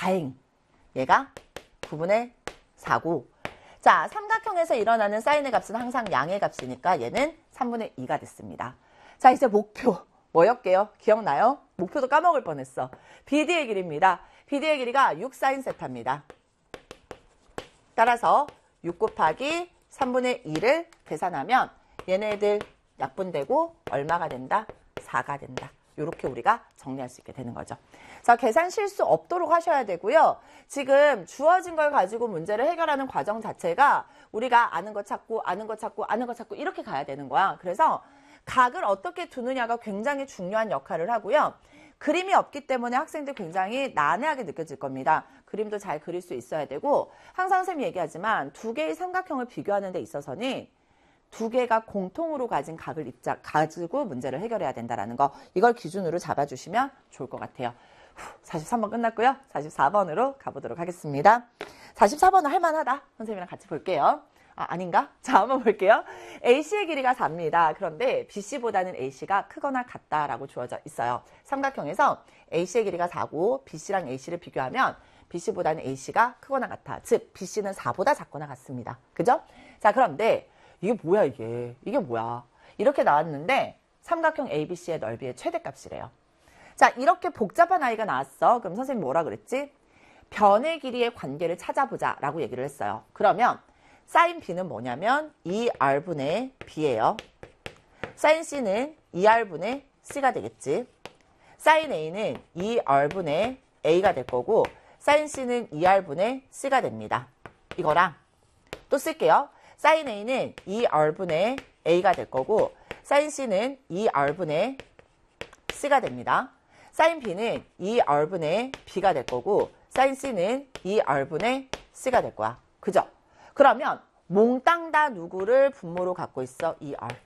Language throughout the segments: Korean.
다행히 얘가 9분의 4고 자, 삼각형에서 일어나는 사인의 값은 항상 양의 값이니까 얘는 3분의 2가 됐습니다. 자, 이제 목표 뭐였게요? 기억나요? 목표도 까먹을 뻔했어. BD의 길이입니다. BD의 길이가 6사인 세타입니다. 따라서 6 곱하기 3분의 2를 계산하면 얘네들 약분되고 얼마가 된다? 4가 된다. 이렇게 우리가 정리할 수 있게 되는 거죠. 자, 계산 실수 없도록 하셔야 되고요. 지금 주어진 걸 가지고 문제를 해결하는 과정 자체가 우리가 아는 거 찾고 아는 거 찾고 아는 거 찾고 이렇게 가야 되는 거야. 그래서 각을 어떻게 두느냐가 굉장히 중요한 역할을 하고요. 그림이 없기 때문에 학생들 굉장히 난해하게 느껴질 겁니다. 그림도 잘 그릴 수 있어야 되고 항상 선생님이 얘기하지만 두 개의 삼각형을 비교하는 데 있어서는 두 개가 공통으로 가진 각을 가지고 문제를 해결해야 된다는 거 이걸 기준으로 잡아주시면 좋을 것 같아요. 43번 끝났고요. 44번으로 가보도록 하겠습니다. 44번은 할만하다. 선생님이랑 같이 볼게요. 아닌가? 자, 한번 볼게요. AC의 길이가 4입니다. 그런데 BC보다는 AC가 크거나 같다라고 주어져 있어요. 삼각형에서 AC의 길이가 4고 BC랑 AC를 비교하면 BC보다는 AC가 크거나 같아. 즉, BC는 4보다 작거나 같습니다. 그죠? 자, 그런데 이게 뭐야 이게? 이게 뭐야? 이렇게 나왔는데 삼각형 ABC의 넓이의 최대값이래요. 자, 이렇게 복잡한 아이가 나왔어. 그럼 선생님이 뭐라 그랬지? 변의 길이의 관계를 찾아보자 라고 얘기를 했어요. 그러면 사인 B는 뭐냐면 2R분의 B예요. 사인 C는 2R분의 C가 되겠지. 사인 A는 2R분의 A가 될 거고 사인 C는 2R분의 C가 됩니다. 이거랑 또 쓸게요. 사인 A는 2R분의 A가 될 거고 사인 C는 2R분의 C가 됩니다. 사인 B는 2R분의 B가 될 거고 사인 C는 2R분의 C가 될 거야. 그죠? 그러면 몽땅 다 누구를 분모로 갖고 있어? 2R.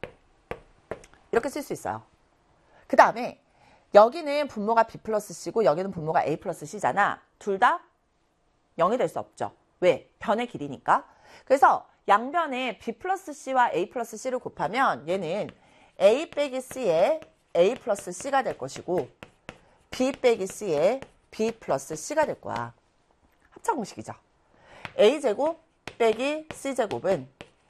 이렇게 쓸 수 있어요. 그 다음에 여기는 분모가 B 플러스 C고 여기는 분모가 A 플러스 C잖아. 둘 다 0이 될 수 없죠. 왜? 변의 길이니까. 그래서 양변에 B 플러스 C와 A 플러스 C를 곱하면 얘는 A 빼기 C에 A 플러스 C가 될 것이고 B 빼기 C에 B 플러스 C가 될 거야. 합차공식이죠. A제곱 빼기 C제곱은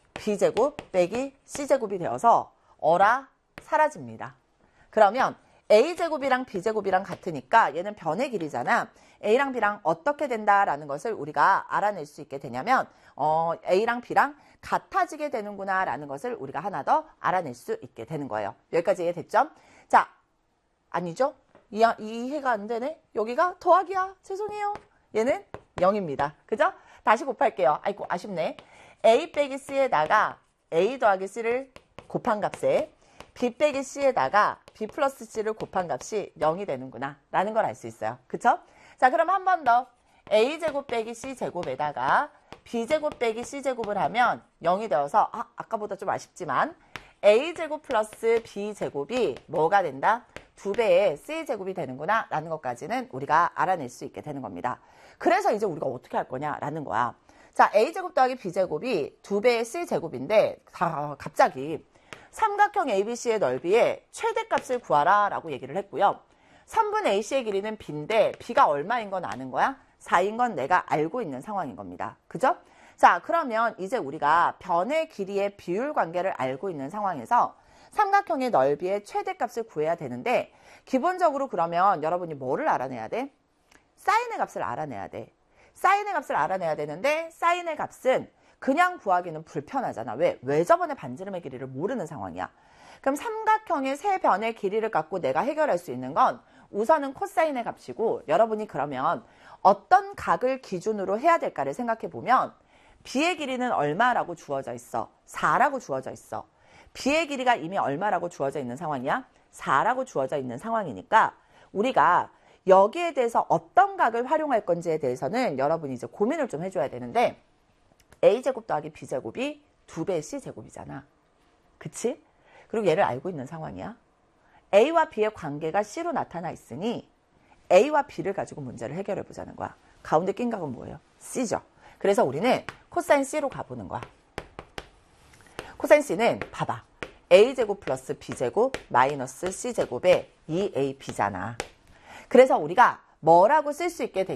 B제곱 빼기 C제곱이 되어서 어라 사라집니다. 그러면 A제곱이랑 B제곱이랑 같으니까 얘는 변의 길이잖아. A랑 B랑 어떻게 된다라는 것을 우리가 알아낼 수 있게 되냐면 A랑 B랑 같아지게 되는구나 라는 것을 우리가 하나 더 알아낼 수 있게 되는 거예요. 여기까지 이해됐죠? 자, 아니죠? 이해가 안 되네? 여기가 더하기야. 죄송해요. 얘는 0입니다. 그죠? 다시 곱할게요. 아이고 아쉽네. A 빼기 C에다가 A 더하기 C를 곱한 값에 B 빼기 C에다가 B 플러스 C를 곱한 값이 0이 되는구나 라는 걸 알 수 있어요. 그쵸? 자, 그럼 한 번 더 A제곱 빼기 C제곱에다가 B제곱 빼기 C제곱을 하면 0이 되어서 아까보다 좀 아쉽지만 A제곱 플러스 B제곱이 뭐가 된다? 2배의 C제곱이 되는구나 라는 것까지는 우리가 알아낼 수 있게 되는 겁니다. 그래서 이제 우리가 어떻게 할 거냐라는 거야. 자, A제곱 더하기 B제곱이 2배의 C제곱인데 갑자기 삼각형 ABC의 넓이의 최대값을 구하라 라고 얘기를 했고요. 3분 AC의 길이는 B인데 B가 얼마인 건 아는 거야? 4인 건 내가 알고 있는 상황인 겁니다. 그죠? 자, 그러면 이제 우리가 변의 길이의 비율 관계를 알고 있는 상황에서 삼각형의 넓이의 최대값을 구해야 되는데 기본적으로 그러면 여러분이 뭐를 알아내야 돼? 사인의 값을 알아내야 돼. 사인의 값을 알아내야 되는데 사인의 값은 그냥 구하기는 불편하잖아. 왜? 왜 저번에 반지름의 길이를 모르는 상황이야. 그럼 삼각형의 세 변의 길이를 갖고 내가 해결할 수 있는 건 우선은 코사인의 값이고 여러분이 그러면 어떤 각을 기준으로 해야 될까를 생각해 보면 B의 길이는 얼마라고 주어져 있어? 4라고 주어져 있어. B의 길이가 이미 얼마라고 주어져 있는 상황이야? 4라고 주어져 있는 상황이니까 우리가 여기에 대해서 어떤 각을 활용할 건지에 대해서는 여러분이 이제 고민을 좀 해줘야 되는데 A제곱 더하기 B제곱이 2배의 C제곱이잖아. 그치? 그리고 얘를 알고 있는 상황이야. A와 B의 관계가 C로 나타나 있으니 A와 B를 가지고 문제를 해결해 보자는 거야. 가운데 낀 각은 뭐예요? C죠. 그래서 우리는 코사인 C로 가보는 거야. 코사인 C는 봐봐. A제곱 플러스 B제곱 마이너스 C제곱에 2AB잖아. 그래서 우리가 뭐라고 쓸 수 있게 되냐?